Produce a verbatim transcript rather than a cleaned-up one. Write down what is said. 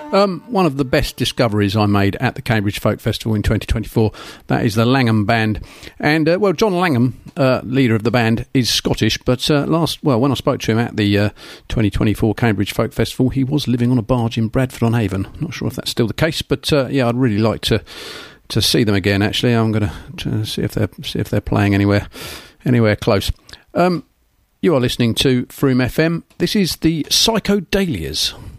Um, one of the best discoveries I made at the Cambridge Folk Festival in twenty twenty-four, that is the Langham Band. And, uh, well, John Langham, uh, leader of the band, is Scottish, but uh, last, well, when I spoke to him at the uh, twenty twenty-four Cambridge Folk Festival, he was living on a barge in Bradford-on-Avon. Not sure if that's still the case, but uh, yeah, I'd really like to to see them again, actually. I'm going to see if they're see if they're playing anywhere anywhere close. Um, you are listening to Froome F M. This is the Psychodalias.